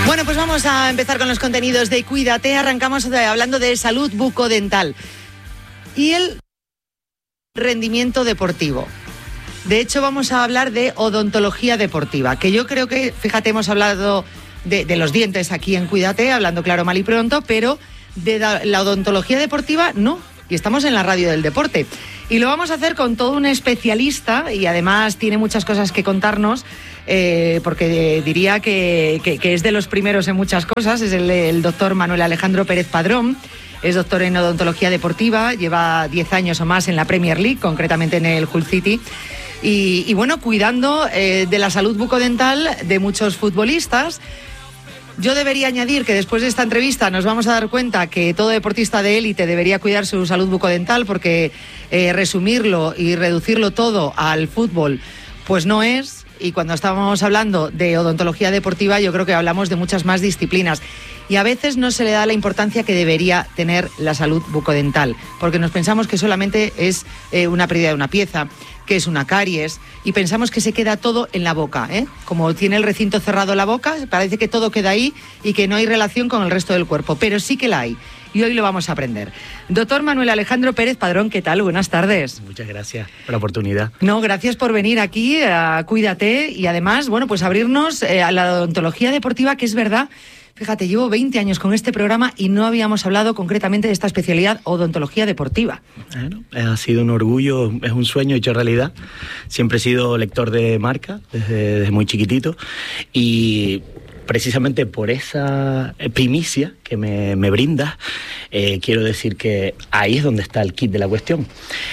Bueno, pues vamos a empezar con los contenidos de Cuídate. Arrancamos hablando de salud bucodental y el rendimiento deportivo. De hecho, vamos a hablar de odontología deportiva, que yo creo que, fíjate, hemos hablado de los dientes aquí en Cuídate, hablando claro, mal y pronto, pero de la odontología deportiva no. Y estamos en la radio del deporte. Y lo vamos a hacer con todo un especialista y además tiene muchas cosas que contarnos, porque diría que es de los primeros en muchas cosas. Es el doctor Manuel Alejandro Pérez Padrón. Es doctor en odontología deportiva, lleva 10 años o más en la Premier League, concretamente en el Hull City. Y bueno, cuidando de la salud bucodental de muchos futbolistas. Yo debería añadir que después de esta entrevista nos vamos a dar cuenta que todo deportista de élite debería cuidar su salud bucodental, porque resumirlo y reducirlo todo al fútbol pues no es. Y cuando estábamos hablando de odontología deportiva, yo creo que hablamos de muchas más disciplinas. Y a veces no se le da la importancia que debería tener la salud bucodental, porque nos pensamos que solamente es una pérdida de una pieza, que es una caries, y pensamos que se queda todo en la boca, ¿eh? Como tiene el recinto cerrado la boca, parece que todo queda ahí y que no hay relación con el resto del cuerpo, pero sí que la hay. Y hoy lo vamos a aprender. Doctor Manuel Alejandro Pérez Padrón, ¿qué tal? Buenas tardes. Muchas gracias por la oportunidad. No, gracias por venir aquí a Cuídate y además, bueno, pues abrirnos a la odontología deportiva, que es verdad. Fíjate, llevo 20 años con este programa y no habíamos hablado concretamente de esta especialidad, odontología deportiva. Bueno, ha sido un orgullo, es un sueño hecho realidad. Siempre he sido lector de marca desde muy chiquitito y precisamente por esa primicia que me brindas, quiero decir que ahí es donde está el kit de la cuestión.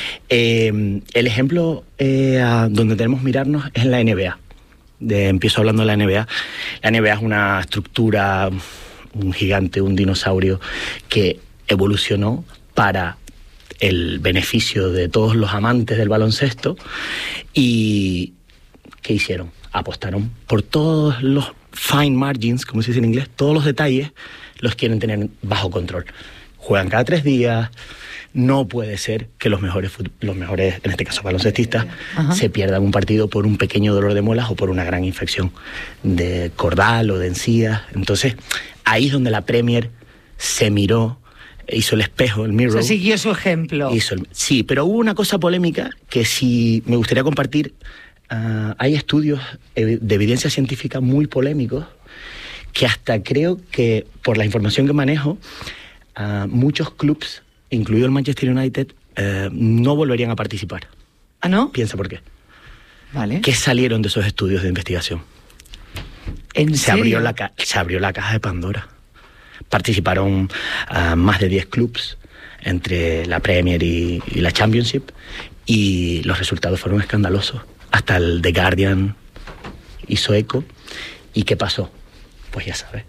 El ejemplo donde tenemos que mirarnos es en la NBA. Empiezo hablando de la NBA. La NBA es una estructura, un gigante, un dinosaurio que evolucionó para el beneficio de todos los amantes del baloncesto. ¿Y qué hicieron? Apostaron por todos los fine margins, como se dice en inglés, todos los detalles los quieren tener bajo control. Juegan cada 3 días. No puede ser que los mejores, en este caso baloncestistas, se pierdan un partido por un pequeño dolor de muelas o por una gran infección de cordal o de encías. Entonces, ahí es donde la Premier se miró, hizo el espejo, el mirror. Se siguió su ejemplo. Sí, pero hubo una cosa polémica que sí me gustaría compartir. Hay estudios de evidencia científica muy polémicos que hasta creo que, por la información que manejo, muchos clubes, incluido el Manchester United, no volverían a participar. ¿Ah, no? Piensa por qué. Vale. ¿Qué salieron de esos estudios de investigación? ¿En serio? Se abrió la caja de Pandora. Participaron más de 10 clubes entre la Premier y la Championship y los resultados fueron escandalosos. Hasta el The Guardian hizo eco. ¿Y qué pasó? Pues ya sabes.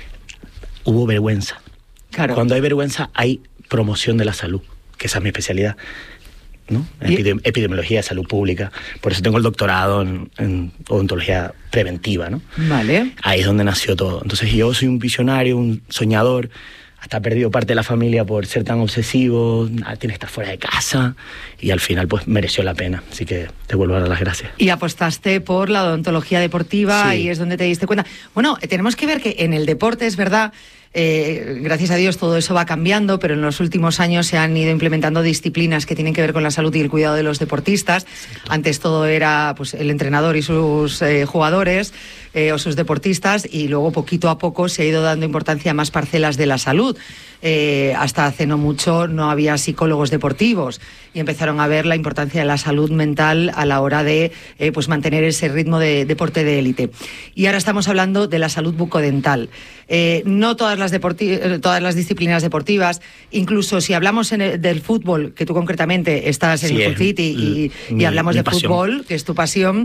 Hubo vergüenza. Claro. Cuando hay vergüenza hay promoción de la salud, que esa es mi especialidad, ¿no? Epidemiología de salud pública. Por eso tengo el doctorado en odontología preventiva, ¿no? Vale. Ahí es donde nació todo. Entonces yo soy un visionario, un soñador, hasta he perdido parte de la familia por ser tan obsesivo, tiene que estar fuera de casa, y al final pues mereció la pena. Así que te vuelvo a dar las gracias. Y apostaste por la odontología deportiva, sí. Y es donde te diste cuenta. Bueno, tenemos que ver que en el deporte es verdad. Gracias a Dios todo eso va cambiando, pero en los últimos años se han ido implementando disciplinas que tienen que ver con la salud y el cuidado de los deportistas. Exacto. Antes todo era pues el entrenador y sus jugadores o sus deportistas, y luego poquito a poco se ha ido dando importancia a más parcelas de la salud. Hasta hace no mucho no había psicólogos deportivos y empezaron a ver la importancia de la salud mental a la hora de pues mantener ese ritmo de deporte de élite. Y ahora estamos hablando de la salud bucodental. No todas las disciplinas deportivas, incluso si hablamos del fútbol, que tú concretamente estás en el Hull City y hablamos de pasión. Fútbol, que es tu pasión,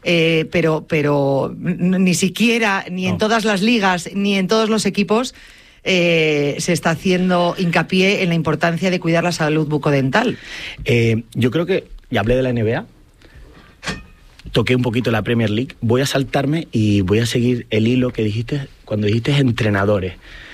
pero ni siquiera, ni en todas las ligas, ni en todos los equipos se está haciendo hincapié en la importancia de cuidar la salud bucodental. Yo creo que, ya hablé de la NBA, toqué un poquito la Premier League, voy a saltarme y voy a seguir el hilo que dijiste cuando dijiste entrenadores.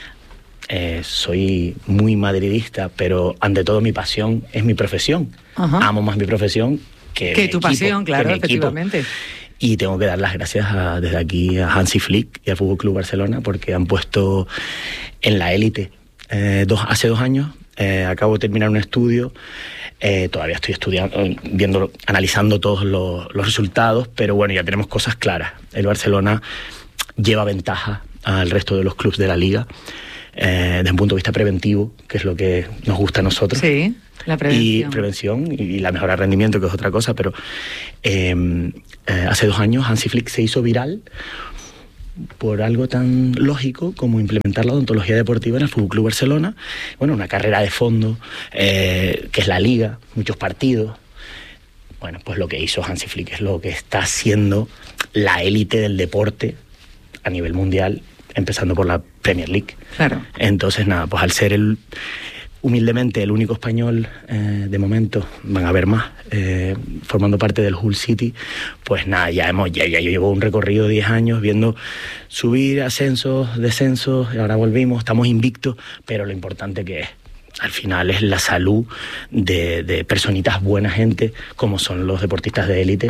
Soy muy madridista, pero ante todo mi pasión es mi profesión. Amo más mi profesión que tu pasión, claro, efectivamente. Y tengo que dar las gracias desde aquí a Hansi Flick y al Fútbol Club Barcelona, porque han puesto en la élite hace 2 años. Acabo de terminar un estudio, todavía estoy estudiando, analizando todos los resultados, pero bueno, ya tenemos cosas claras. El Barcelona lleva ventaja al resto de los clubes de la liga desde un punto de vista preventivo, que es lo que nos gusta a nosotros. Sí, la prevención. Y la mejora de rendimiento, que es otra cosa, pero hace 2 años Hansi Flick se hizo viral por algo tan lógico como implementar la odontología deportiva en el Fútbol Club Barcelona. Bueno, una carrera de fondo, que es la liga, muchos partidos. Bueno, pues lo que hizo Hansi Flick es lo que está haciendo la élite del deporte a nivel mundial, empezando por la Premier League. Claro. Entonces, nada, pues al ser humildemente el único español, de momento, van a haber más, formando parte del Hull City, pues nada, ya llevo un recorrido de 10 años viendo subir, ascensos, descensos, y ahora volvimos, estamos invictos, pero lo importante que es, al final, es la salud de personitas buena gente, como son los deportistas de élite.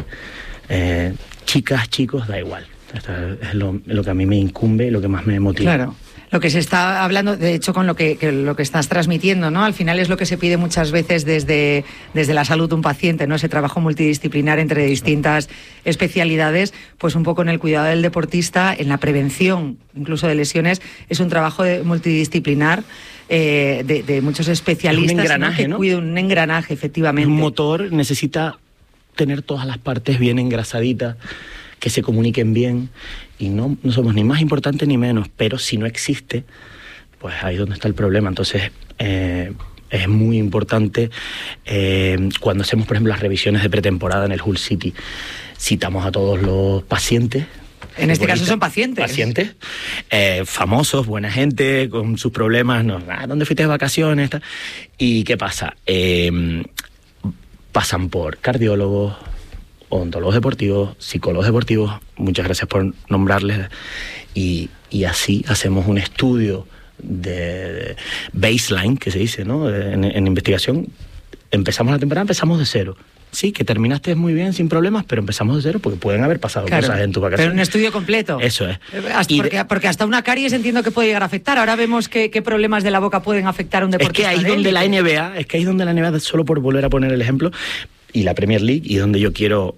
Chicas, chicos, da igual. Es lo que a mí me incumbe y lo que más me motiva. Claro. Lo que se está hablando, de hecho, con lo que estás transmitiendo, ¿no? Al final es lo que se pide muchas veces desde la salud de un paciente, ¿no? Ese trabajo multidisciplinar entre distintas especialidades, pues un poco en el cuidado del deportista, en la prevención, incluso de lesiones, es un trabajo multidisciplinar de muchos especialistas. Un engranaje, ¿no? Que cuida un engranaje, efectivamente. Un motor necesita tener todas las partes bien engrasaditas, que se comuniquen bien, y no somos ni más importantes ni menos, pero si no existe, pues ahí es donde está el problema. Entonces es muy importante, cuando hacemos, por ejemplo, las revisiones de pretemporada en el Hull City, citamos a todos los pacientes. En este caso son pacientes. Pacientes, famosos, buena gente, con sus problemas. ¿Dónde fuiste de vacaciones? ¿Y qué pasa? Pasan por cardiólogos, odontólogos deportivos, psicólogos deportivos, muchas gracias por nombrarles, y así hacemos un estudio de baseline, que se dice, ¿no? En investigación. Empezamos la temporada, empezamos de cero. Sí, que terminaste muy bien, sin problemas, pero empezamos de cero porque pueden haber pasado cosas en tu vacación. Pero un estudio completo. Eso es. Porque hasta una caries entiendo que puede llegar a afectar. Ahora vemos qué problemas de la boca pueden afectar a un deportista. Es que ahí donde la NBA, solo por volver a poner el ejemplo, y la Premier League, y donde yo quiero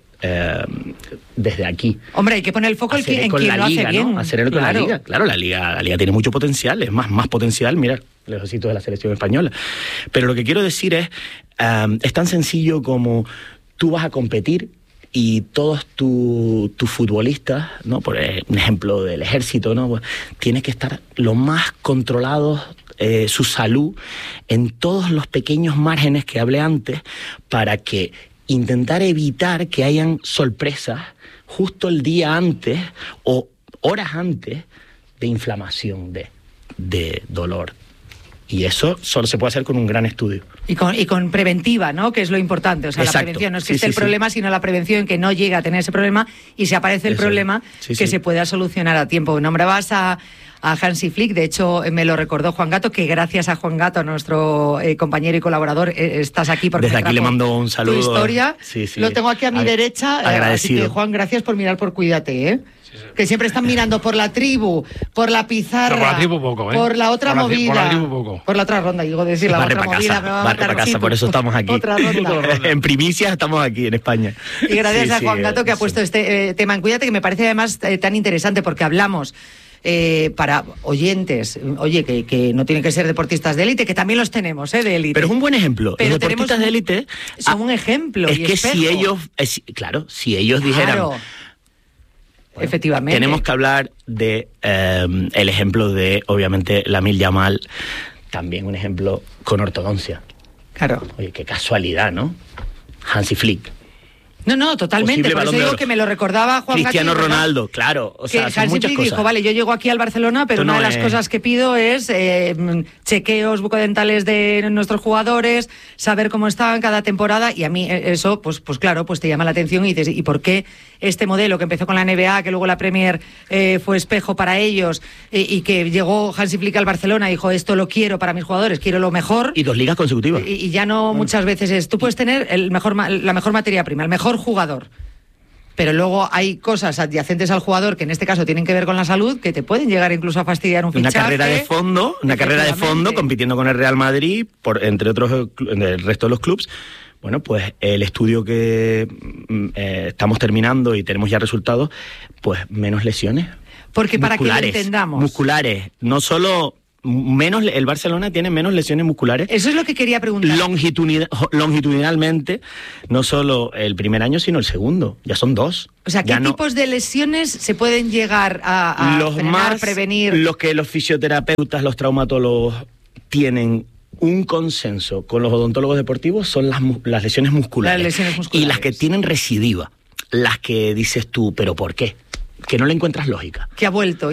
desde aquí. Hombre, hay que poner el foco en quien lo hace bien. ¿No? Hacer con la liga. Claro, la liga tiene mucho potencial, es más potencial, mira, los éxitos de la selección española. Pero lo que quiero decir es tan sencillo como tú vas a competir y todos tus futbolistas, ¿no? Por ejemplo del ejército, ¿no? Pues, tienes que estar lo más controlados, su salud, en todos los pequeños márgenes que hablé antes, para que intentar evitar que hayan sorpresas justo el día antes o horas antes de inflamación, de dolor. Y eso solo se puede hacer con un gran estudio. Y con preventiva, ¿no? Que es lo importante. O sea, exacto. La prevención no es que esté el problema, sino la prevención, que no llega a tener ese problema, y si aparece el problema, que se pueda solucionar a tiempo. Nombrabas a Hansi Flick, de hecho me lo recordó Juan Gato, que gracias a Juan Gato, nuestro compañero y colaborador, estás aquí porque desde aquí le mando un saludo. Tu historia, lo tengo aquí a mi derecha, agradecido. Así que, Juan, gracias por mirar por Cuídate, ¿eh? Sí. Que siempre están mirando por la tribu, por la pizarra, por la tribu poco, por la otra movida, por la tribu poco. Por la otra ronda, digo decir, la otra movida. Barre para casa, por eso estamos aquí. Otra ronda. En primicia estamos aquí en España. Y gracias a Juan Gato, que ha puesto este tema en Cuídate, que me parece además tan interesante, porque hablamos para oyentes, oye, que no tienen que ser deportistas de élite, que también los tenemos, de élite. Pero es un buen ejemplo. Pero los deportistas de élite son un ejemplo. Es y que espejo. si ellos dijeran... Bueno, efectivamente. Tenemos que hablar de el ejemplo de, obviamente, Lamine Yamal, también un ejemplo con ortodoncia. Claro. Oye, qué casualidad, ¿no? Hansi Flick. No, totalmente. Por eso digo que me lo recordaba Juan Cristiano Ronaldo, claro. O sea, son muchas cosas. Dijo, vale, yo llego aquí al Barcelona, pero una de las cosas que pido es chequeos bucodentales de nuestros jugadores, saber cómo están cada temporada, y a mí eso, pues claro, pues te llama la atención y dices, ¿y por qué este modelo que empezó con la NBA, que luego la Premier fue espejo para ellos, y que llegó Hansi Flick al Barcelona y dijo, esto lo quiero para mis jugadores, quiero lo mejor? Y 2 ligas consecutivas. Y ya no muchas veces es, tú puedes tener la mejor materia prima, el mejor jugador, pero luego hay cosas adyacentes al jugador que en este caso tienen que ver con la salud, que te pueden llegar incluso a fastidiar un fichaje. Una carrera de fondo compitiendo con el Real Madrid, entre otros el resto de los clubes. Bueno, pues el estudio que estamos terminando y tenemos ya resultados, pues menos lesiones. Porque para que lo entendamos. Musculares, no solo menos, el Barcelona tiene menos lesiones musculares. Eso es lo que quería preguntar. Longitudinalmente, no solo el primer año, sino el segundo. Ya son 2. O sea, ¿qué tipos de lesiones se pueden llegar a prevenir? Los que los fisioterapeutas, los traumatólogos tienen un consenso con los odontólogos deportivos son las lesiones musculares. Las lesiones musculares. Y las que tienen recidiva. Las que dices tú, ¿pero por qué? Que no le encuentras lógica. Que ha vuelto.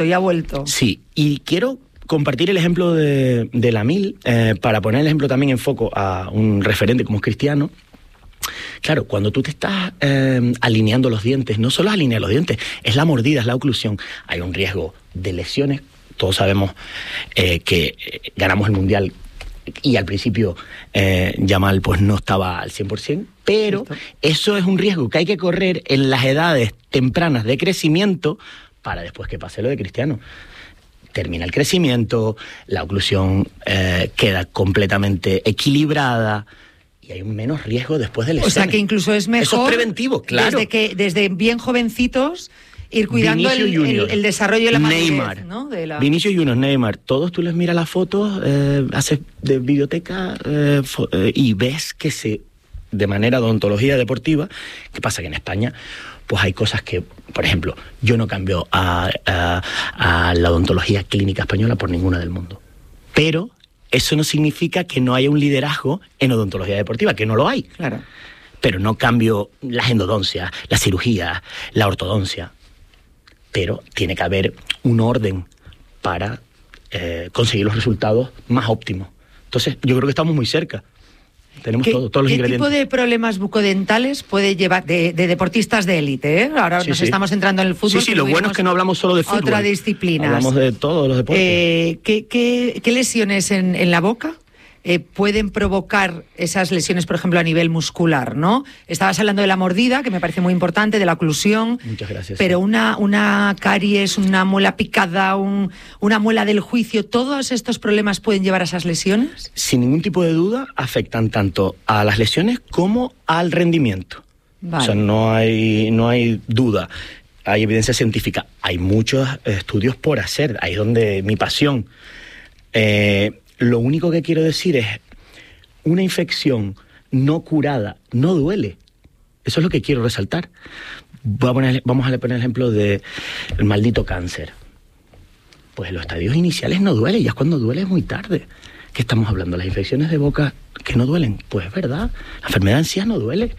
Sí, y quiero compartir el ejemplo de Lamil, para poner el ejemplo también en foco a un referente como es Cristiano. Claro, cuando tú te estás alineando los dientes, no solo es alinear los dientes, es la mordida, es la oclusión. Hay un riesgo de lesiones. Todos sabemos que ganamos el Mundial y al principio Yamal pues no estaba al 100%, pero eso es un riesgo que hay que correr en las edades tempranas de crecimiento para después que pase lo de Cristiano. Termina el crecimiento, la oclusión queda completamente equilibrada y hay un menos riesgo después de lesiones. O sea que incluso es mejor... Eso es preventivo, claro. Desde bien jovencijovencitos ir cuidando el desarrollo de la madurez, Neymar, ¿no? Vinicius Junior, Neymar, todos tú les miras las fotos, haces de videoteca y ves que de manera de odontología deportiva, ¿qué pasa? Que en España pues hay cosas que, por ejemplo, yo no cambio a la odontología clínica española por ninguna del mundo. Pero eso no significa que no haya un liderazgo en odontología deportiva, que no lo hay. Claro. Pero no cambio las endodoncias, la cirugía, la ortodoncia. Pero tiene que haber un orden para conseguir los resultados más óptimos. Entonces, yo creo que estamos muy cerca. Tenemos todos los ingredientes. ¿Qué tipo de problemas bucodentales puede llevar de deportistas de élite? Ahora nos estamos entrando en el fútbol. Sí, lo bueno es que no hablamos solo de fútbol. Otra disciplina. Hablamos de todos los deportes. ¿Qué lesiones en la boca pueden provocar esas lesiones, por ejemplo, a nivel muscular, ¿no? Estabas hablando de la mordida, que me parece muy importante, de la oclusión. Muchas gracias. Pero una caries, una muela picada, una muela del juicio, ¿todos estos problemas pueden llevar a esas lesiones? Sin ningún tipo de duda, afectan tanto a las lesiones como al rendimiento. Vale. O sea, no hay duda. Hay evidencia científica. Hay muchos estudios por hacer. Ahí es donde mi pasión. Lo único que quiero decir es, una infección no curada no duele. Eso es lo que quiero resaltar. Vamos a poner el ejemplo del maldito cáncer. Pues en los estadios iniciales no duele, ya cuando duele es muy tarde. ¿Qué estamos hablando? Las infecciones de boca que no duelen. Pues es verdad, la enfermedad de ansiedad no duele.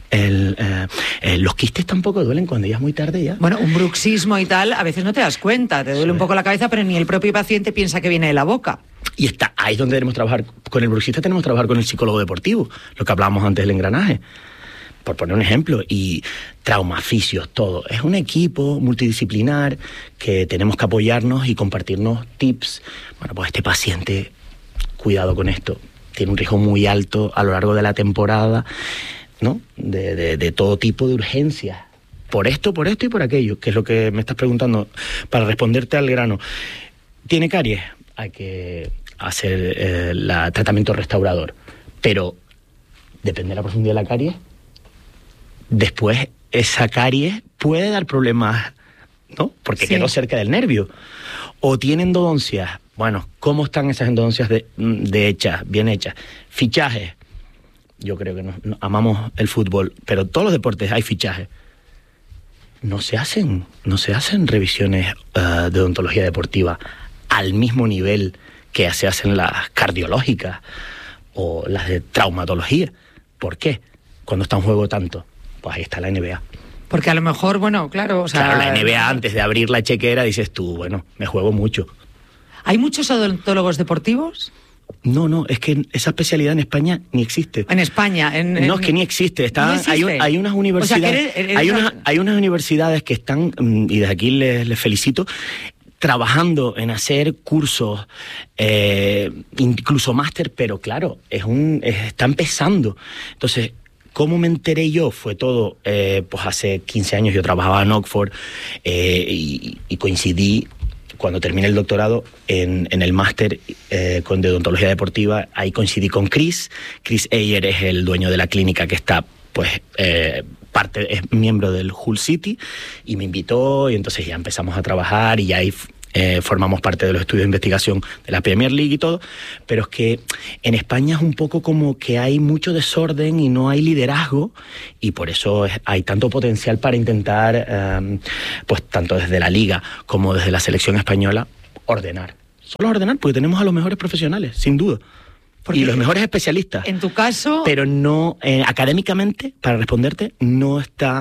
Los quistes tampoco duelen cuando ya es muy tarde ya. Bueno, un bruxismo y tal, a veces no te das cuenta, te duele un poco la cabeza, pero ni el propio paciente piensa que viene de la boca. Y ahí es donde debemos trabajar. Con el bruxista tenemos que trabajar con el psicólogo deportivo, lo que hablábamos antes del engranaje, por poner un ejemplo, y trauma, fisios, todo. Es un equipo multidisciplinar que tenemos que apoyarnos y compartirnos tips. Bueno, pues este paciente, cuidado con esto, tiene un riesgo muy alto a lo largo de la temporada, ¿no? De todo tipo de urgencias. Por esto y por aquello, que es lo que me estás preguntando, para responderte al grano. ¿Tiene caries? Hay que hacer tratamiento restaurador. Pero depende de la profundidad de la caries. Después, esa caries puede dar problemas, ¿no? Porque quedó cerca del nervio. O tiene endodoncias. Bueno, ¿cómo están esas endodoncias bien hechas? Fichajes. Yo creo que amamos el fútbol, pero todos los deportes hay fichajes. No se hacen revisiones de odontología deportiva al mismo nivel que se hacen las cardiológicas o las de traumatología. ¿Por qué? Cuando está en juego tanto. Pues ahí está la NBA. Porque a lo mejor, bueno, claro... Claro, la NBA antes de abrir la chequera dices tú, bueno, me juego mucho. ¿Hay muchos odontólogos deportivos? No, es que esa especialidad en España ni existe. En España, no, es que ni existe. ¿No existe? Hay unas universidades, o sea, hay unas universidades que están, y desde aquí les felicito, trabajando en hacer cursos, incluso máster, pero claro, está empezando. Entonces, ¿Cómo me enteré yo? Fue todo, pues hace 15 años yo trabajaba en Oxford y coincidí cuando terminé el doctorado en el máster de odontología deportiva. Ahí coincidí con Chris. Chris Ayer es el dueño de la clínica que está, pues, es miembro del Hull City, y me invitó, y entonces ya empezamos a trabajar, y ya ahí formamos parte de los estudios de investigación de la Premier League y todo. Pero es que en España es un poco como que hay mucho desorden y no hay liderazgo, y por eso hay tanto potencial para intentar, pues tanto desde la Liga como desde la selección española, ordenar. Solo ordenar, porque tenemos a los mejores profesionales, sin duda. Porque y los mejores especialistas. En tu caso... Pero no, académicamente, para responderte, no está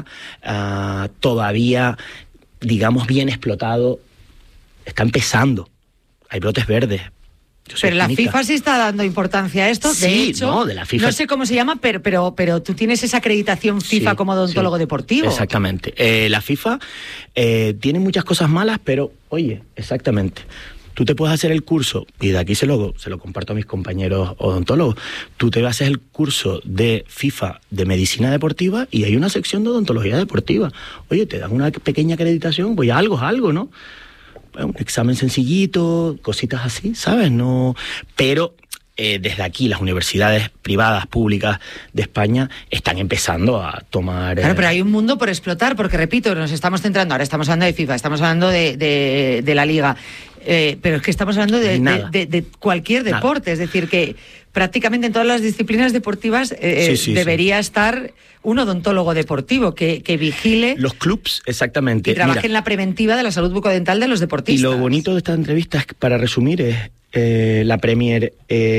todavía, digamos, bien explotado. Está empezando. Hay brotes verdes. Pero la FIFA sí está dando importancia a esto. Sí, de hecho, no, de la FIFA... no sé cómo se llama, pero tú tienes esa acreditación FIFA como odontólogo deportivo. Exactamente. La FIFA tiene muchas cosas malas, pero, oye, exactamente. Tú te puedes hacer el curso, y de aquí se lo comparto a mis compañeros odontólogos, tú te haces el curso de FIFA de medicina deportiva y hay una sección de odontología deportiva. Oye, te dan una pequeña acreditación, pues algo es algo, ¿no? Un examen sencillito, cositas así, ¿sabes? No, pero desde aquí las universidades privadas, públicas de España están empezando a tomar... Claro, pero hay un mundo por explotar, porque repito, nos estamos centrando, ahora estamos hablando de FIFA, estamos hablando de la Liga, pero es que estamos hablando de cualquier deporte, es decir, que prácticamente en todas las disciplinas deportivas debería estar un odontólogo deportivo que vigile... Los clubs, exactamente. Y trabaje en la preventiva de la salud bucodental de los deportistas. Y lo bonito de esta entrevista, para resumir, es la Premier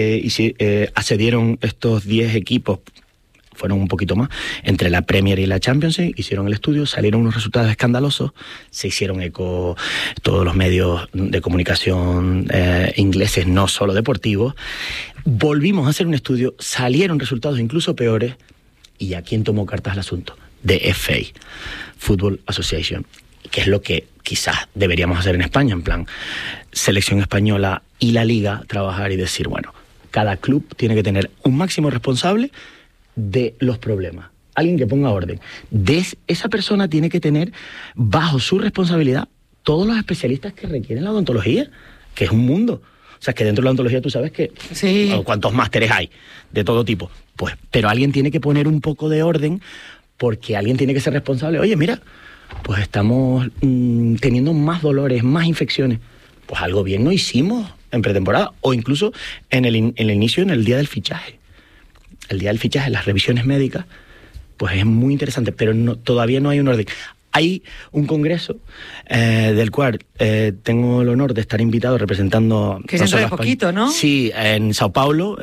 accedieron estos 10 equipos, fueron un poquito más, entre la Premier y la Champions League, hicieron el estudio, salieron unos resultados escandalosos, se hicieron eco todos los medios de comunicación ingleses, no solo deportivos, volvimos a hacer un estudio, salieron resultados incluso peores, y ¿a quién tomó cartas al asunto? De FA, Football Association, que es lo que quizás deberíamos hacer en España, en plan, selección española y la Liga, trabajar y decir, bueno, cada club tiene que tener un máximo responsable de los problemas, alguien que ponga orden. Esa persona tiene que tener bajo su responsabilidad todos los especialistas que requieren la odontología, que es un mundo. O sea, que dentro de la odontología tú sabes que cuántos másteres hay, de todo tipo. Pues, pero alguien tiene que poner un poco de orden, porque alguien tiene que ser responsable. Oye, mira, pues estamos teniendo más dolores, más infecciones. Pues algo bien no hicimos en pretemporada, o incluso en el inicio, en el día del fichaje. El día del fichaje, las revisiones médicas, pues es muy interesante, pero todavía no hay un orden. Hay un congreso del cual tengo el honor de estar invitado representando... Que es dentro de poquito, ¿no? Sí, en Sao Paulo,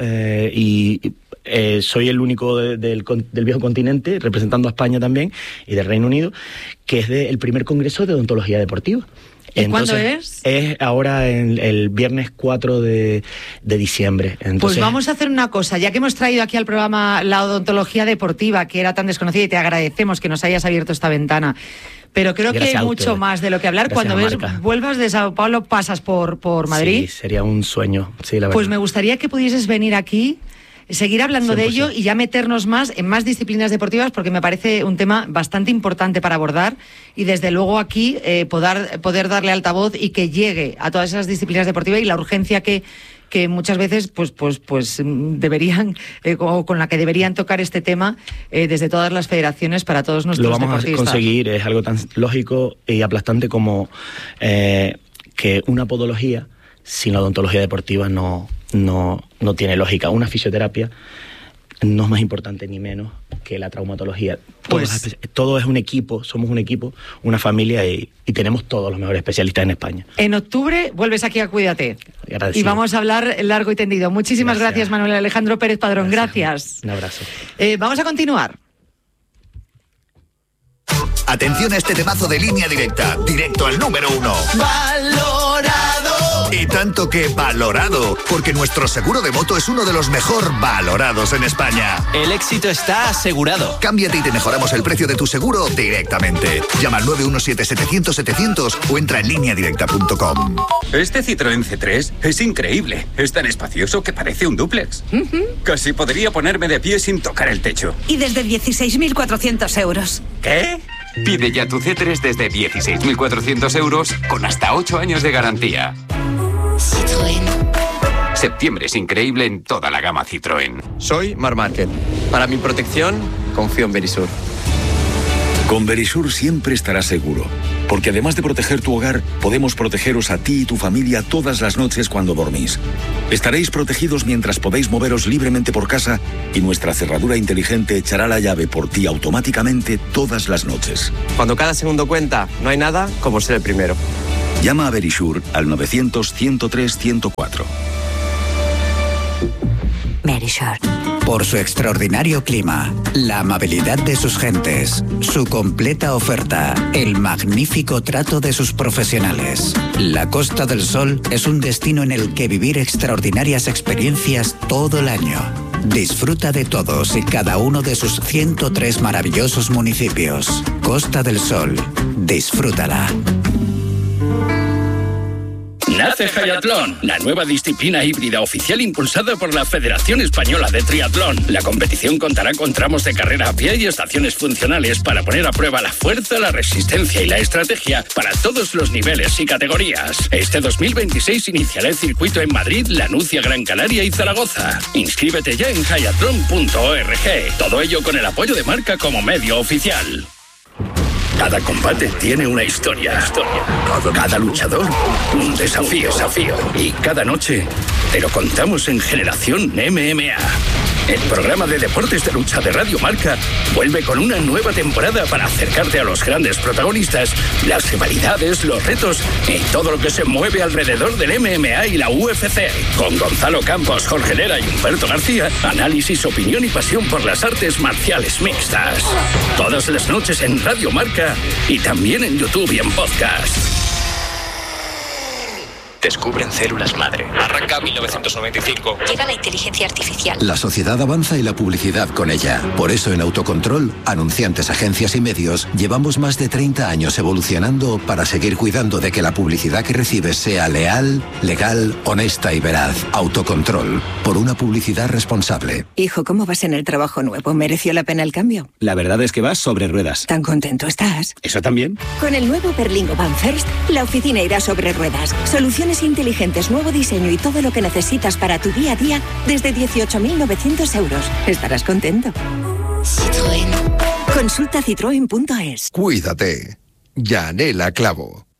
y soy el único del viejo continente, representando a España también, y del Reino Unido, que es el primer congreso de odontología deportiva. ¿Y cuándo es? Es ahora el viernes 4 de diciembre. Entonces, pues vamos a hacer una cosa, ya que hemos traído aquí al programa la odontología deportiva, que era tan desconocida, y te agradecemos que nos hayas abierto esta ventana, pero creo que hay mucho más de lo que hablar. Cuando vuelvas de Sao Paulo, pasas por Madrid. Sí, sería un sueño, sí, la verdad. Pues me gustaría que pudieses venir aquí, seguir hablando 100%. De ello y ya meternos más en más disciplinas deportivas, porque me parece un tema bastante importante para abordar, y desde luego aquí poder darle altavoz y que llegue a todas esas disciplinas deportivas, y la urgencia que muchas veces pues deberían o con la que deberían tocar este tema desde todas las federaciones para todos nuestros deportistas. Lo vamos a conseguir, es algo tan lógico y aplastante como que una podología sin la odontología deportiva no tiene lógica. Una fisioterapia no es más importante ni menos que la traumatología. Todo es un equipo, somos un equipo, una familia, y tenemos todos los mejores especialistas en España. En octubre vuelves aquí a Cuídate. Agradecido. Y vamos a hablar largo y tendido. Muchísimas gracias Manuel Alejandro Pérez Padrón. Gracias. Un abrazo. Vamos a continuar. Atención a este temazo de Línea Directa, directo al número 1. Valorado. Y tanto que valorado, porque nuestro seguro de moto es uno de los mejor valorados en España. El éxito está asegurado. Cámbiate y te mejoramos el precio de tu seguro directamente. Llama al 917-700-700 o entra en lineadirecta.com. Este Citroën C3 es increíble. Es tan espacioso que parece un dúplex. Casi podría ponerme de pie sin tocar el techo. Y desde 16.400 euros. ¿Qué? Pide ya tu C3 desde 16.400 euros con hasta 8 años de garantía. Citroën. Septiembre es increíble en toda la gama Citroën. Soy Marc Márquez. Para mi protección, confío en Verisur. Con Verisur siempre estarás seguro, porque además de proteger tu hogar, podemos protegeros a ti y tu familia todas las noches cuando dormís. Estaréis protegidos mientras podéis moveros libremente por casa y nuestra cerradura inteligente echará la llave por ti automáticamente todas las noches. Cuando cada segundo cuenta, no hay nada como ser el primero. Llama a Verisur al 900-103-104. Verisur. Por su extraordinario clima, la amabilidad de sus gentes, su completa oferta, el magnífico trato de sus profesionales. La Costa del Sol es un destino en el que vivir extraordinarias experiencias todo el año. Disfruta de todos y cada uno de sus 103 maravillosos municipios. Costa del Sol, disfrútala. Nace Hayatlón, la nueva disciplina híbrida oficial impulsada por la Federación Española de Triatlón. La competición contará con tramos de carrera a pie y estaciones funcionales para poner a prueba la fuerza, la resistencia y la estrategia para todos los niveles y categorías. Este 2026 iniciará el circuito en Madrid, Lanucia, Gran Canaria y Zaragoza. Inscríbete ya en hayatlon.org. Todo ello con el apoyo de Marca como medio oficial. Cada combate tiene una historia. Cada luchador, un desafío. Y cada noche te lo contamos en Generación MMA. El programa de deportes de lucha de Radio Marca vuelve con una nueva temporada para acercarte a los grandes protagonistas, las rivalidades, los retos y todo lo que se mueve alrededor del MMA y la UFC. Con Gonzalo Campos, Jorge Lera y Humberto García, análisis, opinión y pasión por las artes marciales mixtas. Todas las noches en Radio Marca y también en YouTube y en podcast. Descubren células madre. Arranca 1995. Llega la inteligencia artificial. La sociedad avanza y la publicidad con ella. Por eso en Autocontrol, anunciantes, agencias y medios, llevamos más de 30 años evolucionando para seguir cuidando de que la publicidad que recibes sea leal, legal, honesta y veraz. Autocontrol, por una publicidad responsable. Hijo, ¿cómo vas en el trabajo nuevo? ¿Mereció la pena el cambio? La verdad es que vas sobre ruedas. ¿Tan contento estás? ¿Eso también? Con el nuevo Berlingo Van First, la oficina irá sobre ruedas. Soluciones inteligentes, nuevo diseño y todo lo que necesitas para tu día a día desde 18.900 euros. Estarás contento. Citroën. Consulta citroen.es. Cuídate. Yanela Clavo.